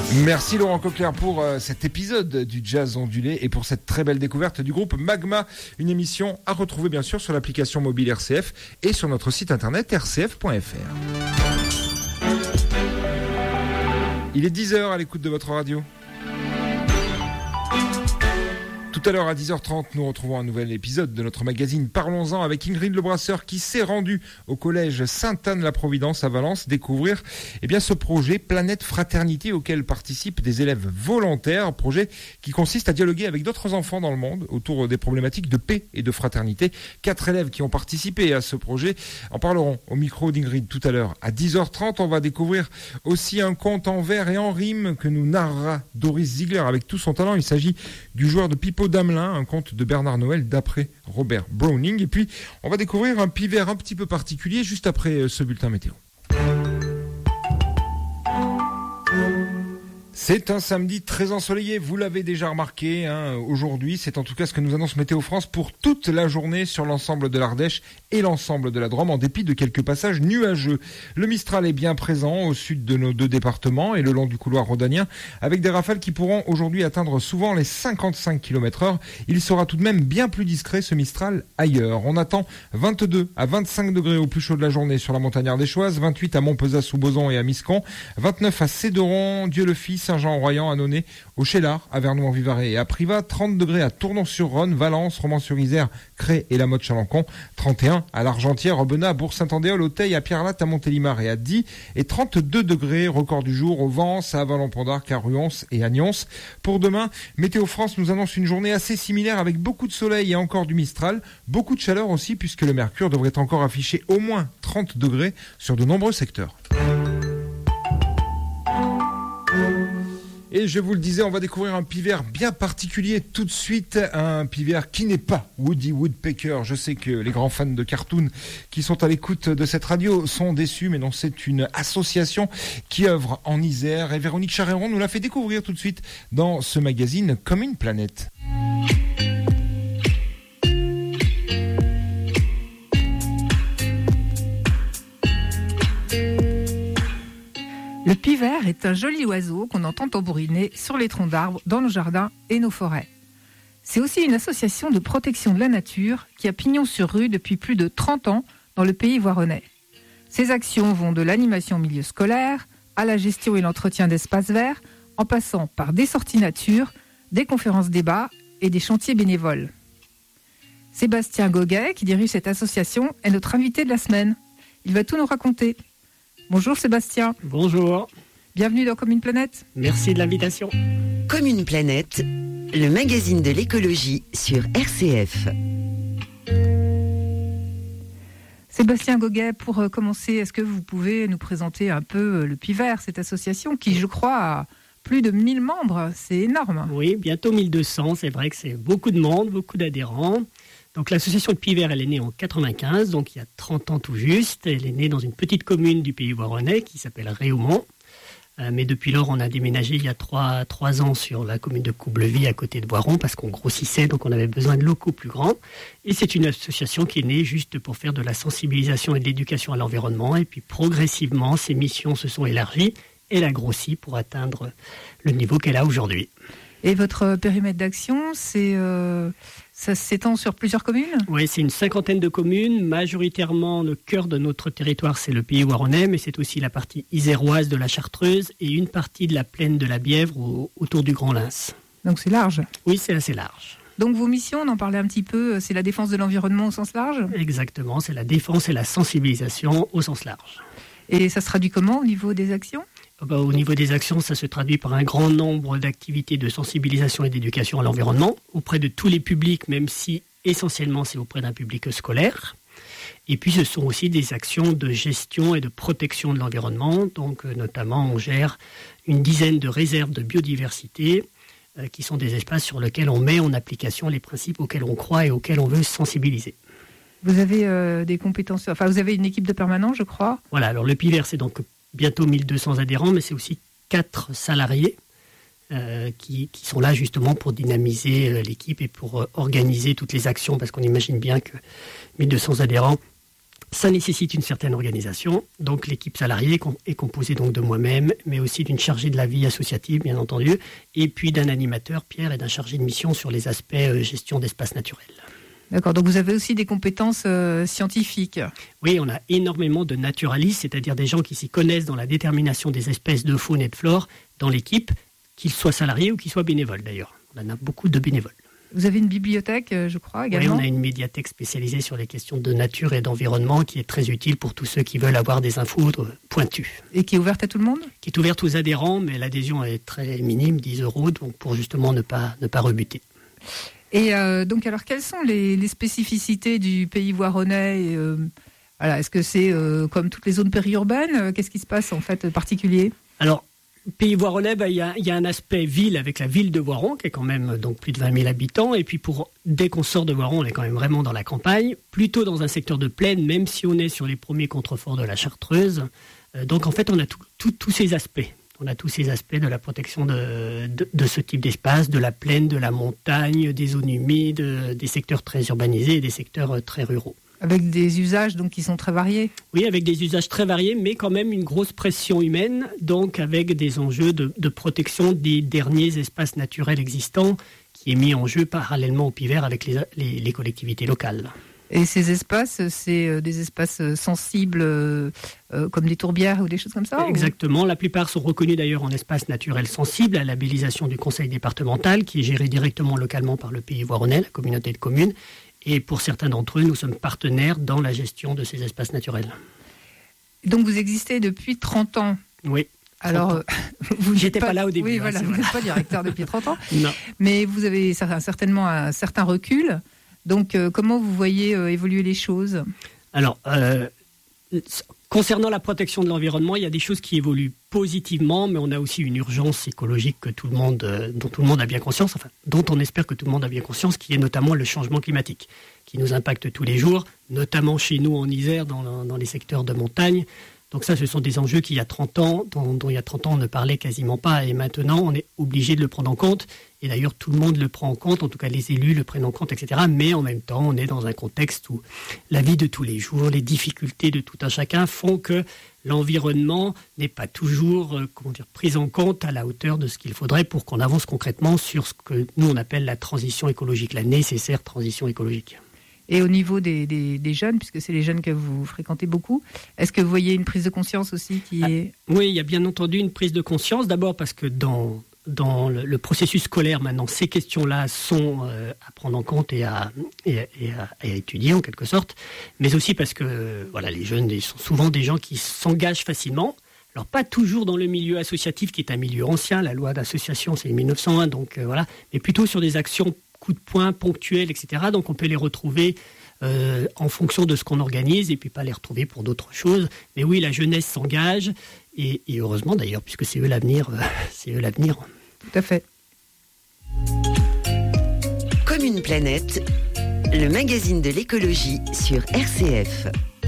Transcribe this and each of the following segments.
Merci Laurent Coquelin pour cet épisode du Jazz Ondulé et pour cette très belle découverte du groupe Magma. Une émission à retrouver bien sûr sur l'application mobile RCF et sur notre site internet rcf.fr. Il est 10h à l'écoute de votre radio. Tout à l'heure à 10h30, nous retrouvons un nouvel épisode de notre magazine Parlons-en avec Ingrid Lebrasseur qui s'est rendue au collège Sainte-Anne-la-Providence à Valence découvrir ce projet Planète Fraternité auquel participent des élèves volontaires, projet qui consiste à dialoguer avec d'autres enfants dans le monde autour des problématiques de paix et de fraternité. 4 élèves qui ont participé à ce projet en parleront au micro d'Ingrid tout à l'heure. À 10h30, on va découvrir aussi un conte en vers et en rime que nous narrera Doris Ziegler avec tout son talent. Il s'agit du joueur de pipeau d'Amelin, un conte de Bernard Noël d'après Robert Browning. Et puis, on va découvrir un pivert un petit peu particulier juste après ce bulletin météo. C'est un samedi très ensoleillé, vous l'avez déjà remarqué. Aujourd'hui, c'est en tout cas ce que nous annonce Météo France pour toute la journée sur l'ensemble de l'Ardèche et l'ensemble de la Drôme, en dépit de quelques passages nuageux. Le Mistral est bien présent au sud de nos 2 départements et le long du couloir rhodanien, avec des rafales qui pourront aujourd'hui atteindre souvent les 55 km/h. Il sera tout de même bien plus discret ce Mistral ailleurs. On attend 22 à 25 degrés au plus chaud de la journée sur la montagne ardéchoise, 28 à Montpezat-sous-Bozon et à Miscon, 29 à Céderon, Dieu-le-Fils, Saint-Jean-en-Royan, à Nonay, au Chélard, à Vernoux-en-Vivarais et à Privas, 30 degrés à Tournon-sur-Rhône, Valence, Romans-sur-Isère, Cré et la Motte-Chalancon, 31 à l'Argentière, Aubenas, Bourg-Saint-Andéol, Auteuil, à Pierrelatte, à Montélimar et à Die, et 32 degrés, record du jour, au Vence, à Avalon-Pont-d'Arc, à Ruons et à Nyons. Pour demain, Météo France nous annonce une journée assez similaire avec beaucoup de soleil et encore du Mistral, beaucoup de chaleur aussi puisque le mercure devrait encore afficher au moins 30 degrés sur de nombreux secteurs. Et je vous le disais, on va découvrir un pivert bien particulier tout de suite, un pivert qui n'est pas Woody Woodpecker. Je sais que les grands fans de cartoon qui sont à l'écoute de cette radio sont déçus, mais non, c'est une association qui œuvre en Isère et Véronique Charéron nous l'a fait découvrir tout de suite dans ce magazine Comme une planète. Le pivert est un joli oiseau qu'on entend tambouriner sur les troncs d'arbres dans nos jardins et nos forêts. C'est aussi une association de protection de la nature qui a pignon sur rue depuis plus de 30 ans dans le pays voironnais. Ses actions vont de l'animation en milieu scolaire à la gestion et l'entretien d'espaces verts, en passant par des sorties nature, des conférences débats et des chantiers bénévoles. Sébastien Goguet, qui dirige cette association, est notre invité de la semaine. Il va tout nous raconter. Bonjour Sébastien. Bonjour. Bienvenue dans Comme une planète. Merci de l'invitation. Comme une planète, le magazine de l'écologie sur RCF. Sébastien Goguet, pour commencer, est-ce que vous pouvez nous présenter un peu le pivert, cette association qui, je crois, a plus de 1000 membres. C'est énorme. Oui, bientôt 1200. C'est vrai que c'est beaucoup de monde, beaucoup d'adhérents. Donc l'association de Pivert, elle est née en 95, donc il y a 30 ans tout juste. Elle est née dans une petite commune du pays voironnais qui s'appelle Réaumont. Mais depuis lors, on a déménagé il y a 3 ans sur la commune de Coublevis à côté de Boiron parce qu'on grossissait, donc on avait besoin de locaux plus grands. Et c'est une association qui est née juste pour faire de la sensibilisation et de l'éducation à l'environnement. Et puis progressivement, ses missions se sont élargies. Elle a grossi pour atteindre le niveau qu'elle a aujourd'hui. Et votre périmètre d'action, ça s'étend sur plusieurs communes ? Oui, c'est une 50aine de communes. Majoritairement, le cœur de notre territoire, c'est le pays voironnais, mais c'est aussi la partie iséroise de la Chartreuse et une partie de la plaine de la Bièvre autour du Grand Lens. Donc c'est large ? Oui, c'est assez large. Donc vos missions, on en parlait un petit peu, c'est la défense de l'environnement au sens large ? Exactement, c'est la défense et la sensibilisation au sens large. Et ça se traduit comment au niveau des actions ? Au niveau des actions, ça se traduit par un grand nombre d'activités de sensibilisation et d'éducation à l'environnement auprès de tous les publics, même si essentiellement c'est auprès d'un public scolaire. Et puis ce sont aussi des actions de gestion et de protection de l'environnement. Donc notamment on gère une dizaine de réserves de biodiversité qui sont des espaces sur lesquels on met en application les principes auxquels on croit et auxquels on veut sensibiliser. Vous avez des compétences, enfin vous avez une équipe de permanents, je crois. Voilà, alors le Pivert, c'est donc bientôt 1200 adhérents, mais c'est aussi 4 salariés qui sont là justement pour dynamiser l'équipe et pour organiser toutes les actions, parce qu'on imagine bien que 1200 adhérents, Ça nécessite une certaine organisation. Donc l'équipe salariée est composée donc de moi-même, mais aussi d'une chargée de la vie associative, bien entendu, et puis d'un animateur, Pierre, et d'un chargé de mission sur les aspects gestion d'espaces naturels. D'accord, donc vous avez aussi des compétences scientifiques. Oui, on a énormément de naturalistes, c'est-à-dire des gens qui s'y connaissent dans la détermination des espèces de faune et de flore dans l'équipe, qu'ils soient salariés ou qu'ils soient bénévoles d'ailleurs. On en a beaucoup de bénévoles. Vous avez une bibliothèque, je crois, également. Oui, on a une médiathèque spécialisée sur les questions de nature et d'environnement qui est très utile pour tous ceux qui veulent avoir des infos pointues. Et qui est ouverte à tout le monde ? Qui est ouverte aux adhérents, mais l'adhésion est très minime, 10 €, donc pour justement ne pas rebuter. Et donc, alors, quelles sont les spécificités du pays voironnais Est-ce que c'est comme toutes les zones périurbaines ? Qu'est-ce qui se passe en fait particulier ? Alors, Pays voironnais, il y a un aspect ville avec la ville de Voiron, qui est quand même donc plus de 20 000 habitants. Et puis dès qu'on sort de Voiron, on est quand même vraiment dans la campagne, plutôt dans un secteur de plaine, même si on est sur les premiers contreforts de la Chartreuse. Donc en fait, on a tous ces aspects. On a tous ces aspects de la protection de ce type d'espace, de la plaine, de la montagne, des zones humides, des secteurs très urbanisés et des secteurs très ruraux. Avec des usages donc qui sont très variés. Oui, avec des usages très variés, mais quand même une grosse pression humaine, donc avec des enjeux de protection des derniers espaces naturels existants, qui est mis en jeu parallèlement au PIVER avec les collectivités locales. Et ces espaces, c'est des espaces sensibles comme des tourbières ou des choses comme ça ? Exactement. La plupart sont reconnus d'ailleurs en espaces naturels sensibles à labellisation du conseil départemental, qui est géré directement localement par le Pays voironnais, la communauté de communes. Et pour certains d'entre eux, nous sommes partenaires dans la gestion de ces espaces naturels. Donc vous existez depuis 30 ans ? Oui. Alors, vous n'étais pas là au début. Oui, voilà, vous n'êtes pas directeur depuis 30 ans. Non. Mais vous avez certainement un certain recul. Donc, comment vous voyez évoluer les choses ? Alors, concernant la protection de l'environnement, il y a des choses qui évoluent positivement, mais on a aussi une urgence écologique dont tout le monde a bien conscience, enfin, dont on espère que tout le monde a bien conscience, qui est notamment le changement climatique, qui nous impacte tous les jours, notamment chez nous en Isère, dans les secteurs de montagne. Donc ça, ce sont des enjeux qui, il y a 30 ans, dont il y a 30 ans, on ne parlait quasiment pas, et maintenant, on est obligé de le prendre en compte. Et d'ailleurs, tout le monde le prend en compte, en tout cas les élus le prennent en compte, etc. Mais en même temps, on est dans un contexte où la vie de tous les jours, les difficultés de tout un chacun font que l'environnement n'est pas toujours pris en compte à la hauteur de ce qu'il faudrait pour qu'on avance concrètement sur ce que nous, on appelle la transition écologique, la nécessaire transition écologique. Et au niveau des jeunes, puisque c'est les jeunes que vous fréquentez beaucoup, est-ce que vous voyez une prise de conscience aussi qui est... Oui, il y a bien entendu une prise de conscience. D'abord parce que dans le processus scolaire maintenant, ces questions-là sont à prendre en compte et à étudier en quelque sorte. Mais aussi parce que les jeunes sont souvent des gens qui s'engagent facilement. Alors pas toujours dans le milieu associatif qui est un milieu ancien. La loi d'association c'est 1901, donc mais plutôt sur des actions coup de poing ponctuels, etc. Donc on peut les retrouver en fonction de ce qu'on organise et puis pas les retrouver pour d'autres choses. Mais oui, la jeunesse s'engage et heureusement d'ailleurs, puisque c'est eux l'avenir. Tout à fait. Comme une planète, le magazine de l'écologie sur RCF.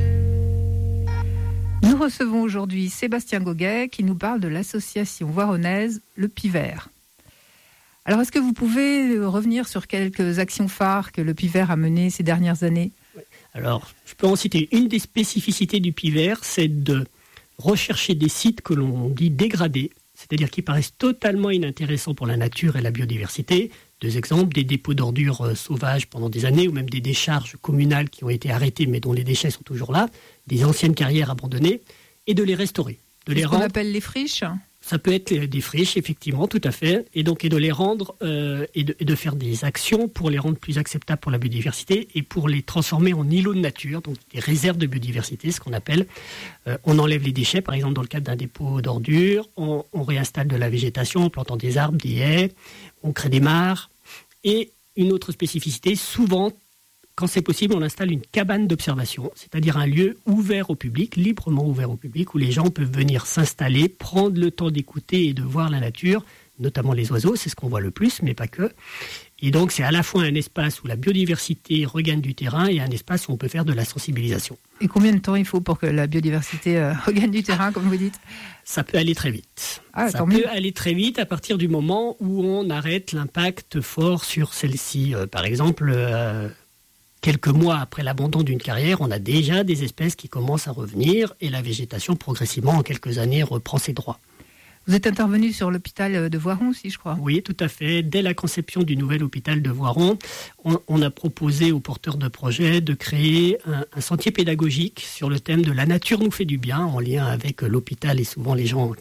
Nous recevons aujourd'hui Sébastien Goguet qui nous parle de l'association voironnaise Le PIVER. Alors, est-ce que vous pouvez revenir sur quelques actions phares que le PIVER a menées ces dernières années ? Alors, je peux en citer une des spécificités du PIVER, c'est de rechercher des sites que l'on dit dégradés, c'est-à-dire qui paraissent totalement inintéressants pour la nature et la biodiversité. 2 exemples, des dépôts d'ordures sauvages pendant des années, ou même des décharges communales qui ont été arrêtées mais dont les déchets sont toujours là, des anciennes carrières abandonnées, et de les restaurer. C'est ce qu'on appelle les friches ? Ça peut être des friches, effectivement, tout à fait, et de les rendre et de faire des actions pour les rendre plus acceptables pour la biodiversité et pour les transformer en îlots de nature, donc des réserves de biodiversité, ce qu'on appelle. On enlève les déchets, par exemple dans le cadre d'un dépôt d'ordures, on réinstalle de la végétation en plantant des arbres, des haies, on crée des mares. Et une autre spécificité, souvent, quand c'est possible, on installe une cabane d'observation, c'est-à-dire un lieu ouvert au public, librement ouvert au public, où les gens peuvent venir s'installer, prendre le temps d'écouter et de voir la nature, notamment les oiseaux, c'est ce qu'on voit le plus, mais pas que. Et donc, c'est à la fois un espace où la biodiversité regagne du terrain et un espace où on peut faire de la sensibilisation. Et combien de temps il faut pour que la biodiversité regagne du terrain, comme vous dites ? Ça peut aller très vite. Ça peut aller très vite à partir du moment où on arrête l'impact fort sur celle-ci. Par exemple... quelques mois après l'abandon d'une carrière, on a déjà des espèces qui commencent à revenir et la végétation progressivement en quelques années reprend ses droits. Vous êtes intervenu sur l'hôpital de Voiron aussi, je crois. Oui, tout à fait. Dès la conception du nouvel hôpital de Voiron, on a proposé aux porteurs de projets de créer un sentier pédagogique sur le thème de la nature nous fait du bien, en lien avec l'hôpital et souvent les gens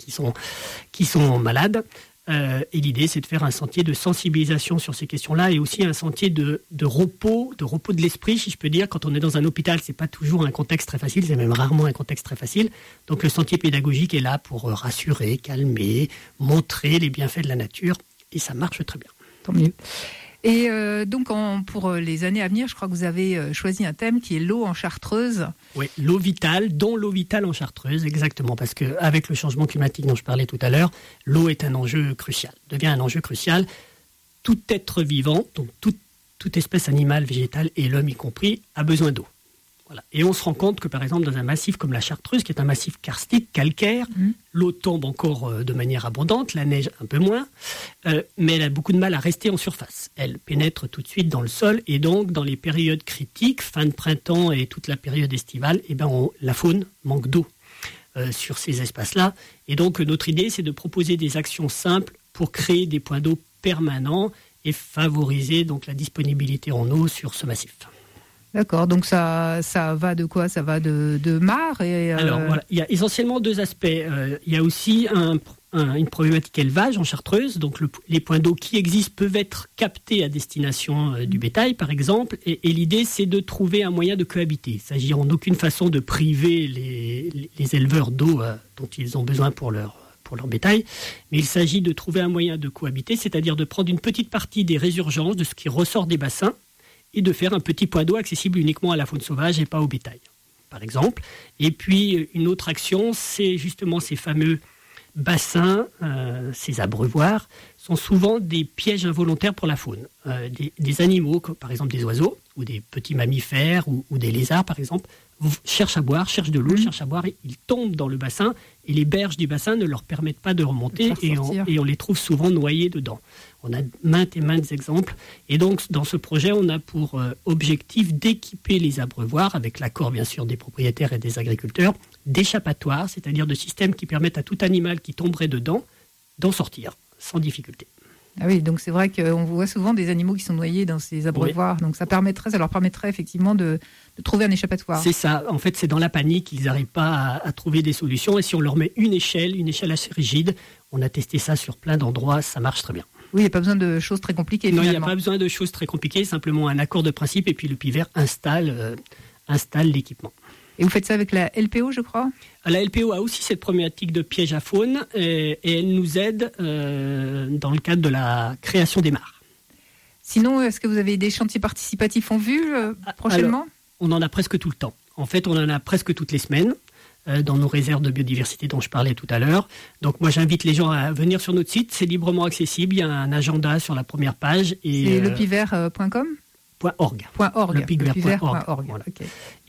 qui sont malades. Et l'idée, c'est de faire un sentier de sensibilisation sur ces questions-là et aussi un sentier de repos de l'esprit, si je peux dire. Quand on est dans un hôpital, c'est pas toujours un contexte très facile, c'est même rarement un contexte très facile. Donc le sentier pédagogique est là pour rassurer, calmer, montrer les bienfaits de la nature et ça marche très bien. Tant mieux. Et donc, pour les années à venir, je crois que vous avez choisi un thème qui est l'eau en Chartreuse. Oui, l'eau vitale, dont l'eau vitale en Chartreuse, exactement. Parce qu'avec le changement climatique dont je parlais tout à l'heure, l'eau est un enjeu crucial, devient un enjeu crucial. Tout être vivant, donc toute espèce animale, végétale, et l'homme y compris, a besoin d'eau. Voilà. Et on se rend compte que, par exemple, dans un massif comme la Chartreuse, qui est un massif karstique, calcaire, l'eau tombe encore de manière abondante, la neige un peu moins, mais elle a beaucoup de mal à rester en surface. Elle pénètre tout de suite dans le sol, et donc, dans les périodes critiques, fin de printemps et toute la période estivale, la faune manque d'eau sur ces espaces-là. Et donc, notre idée, c'est de proposer des actions simples pour créer des points d'eau permanents et favoriser donc la disponibilité en eau sur ce massif. D'accord, donc ça va de quoi ? Ça va de mares et Alors voilà, il y a essentiellement deux aspects. Il y a aussi une problématique élevage en Chartreuse. Donc les points d'eau qui existent peuvent être captés à destination du bétail, par exemple. Et l'idée, c'est de trouver un moyen de cohabiter. Il ne s'agit en aucune façon de priver les éleveurs d'eau dont ils ont besoin pour leur bétail. Mais il s'agit de trouver un moyen de cohabiter, c'est-à-dire de prendre une petite partie des résurgences de ce qui ressort des bassins et de faire un petit point d'eau accessible uniquement à la faune sauvage et pas au bétail, par exemple. Et puis, une autre action, c'est justement ces fameux bassins, ces abreuvoirs, sont souvent des pièges involontaires pour la faune. Des animaux, comme par exemple des oiseaux, ou des petits mammifères, ou des lézards, par exemple, cherchent à boire, cherchent de l'eau, cherchent à boire, et ils tombent dans le bassin, et les berges du bassin ne leur permettent pas de remonter, et on les trouve souvent noyés dedans. On a maintes et maintes exemples. Et donc, dans ce projet, on a pour objectif d'équiper les abreuvoirs, avec l'accord, bien sûr, des propriétaires et des agriculteurs, d'échappatoires, c'est-à-dire de systèmes qui permettent à tout animal qui tomberait dedans d'en sortir, sans difficulté. Ah oui, donc c'est vrai qu'on voit souvent des animaux qui sont noyés dans ces abreuvoirs. Oui. Donc ça leur permettrait effectivement de trouver un échappatoire. C'est ça. En fait, c'est dans la panique qu'ils n'arrivent pas à trouver des solutions. Et si on leur met une échelle assez rigide, on a testé ça sur plein d'endroits, ça marche très bien. Oui, il n'y a pas besoin de choses très compliquées. Non, il n'y a pas besoin de choses très compliquées, simplement un accord de principe et puis le Pivert installe l'équipement. Et vous faites ça avec la LPO, je crois ? La LPO a aussi cette problématique de piège à faune et elle nous aide dans le cadre de la création des mares. Sinon, est-ce que vous avez des chantiers participatifs en vue prochainement ? Alors, on en a presque tout le temps. En fait, on en a presque toutes les semaines dans nos réserves de biodiversité dont je parlais tout à l'heure. Donc moi, j'invite les gens à venir sur notre site. C'est librement accessible. Il y a un agenda sur la première page. C'est lepivert.com ? .org. Lepivert.org. Voilà. Okay.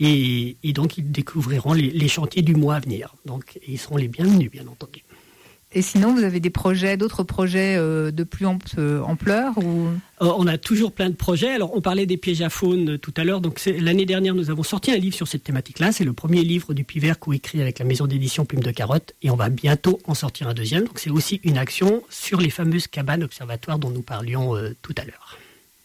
Et donc, ils découvriront les chantiers du mois à venir. Donc, ils seront les bienvenus, bien entendu. Et sinon, vous avez d'autres projets de plus ampleur ou... On a toujours plein de projets. Alors, on parlait des pièges à faune tout à l'heure. Donc, l'année dernière, nous avons sorti un livre sur cette thématique-là. C'est le premier livre du Pivert co-écrit avec la maison d'édition Plume de Carotte. Et on va bientôt en sortir un deuxième. Donc, c'est aussi une action sur les fameuses cabanes observatoires dont nous parlions tout à l'heure.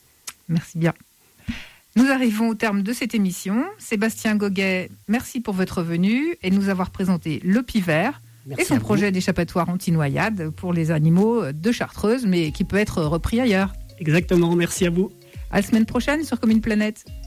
Merci bien. Nous arrivons au terme de cette émission. Sébastien Goguet, merci pour votre venue et de nous avoir présenté le Pivert et son projet d'échappatoire anti-noyade pour les animaux de Chartreuse, mais qui peut être repris ailleurs. Exactement, merci à vous. À la semaine prochaine sur Comme une planète.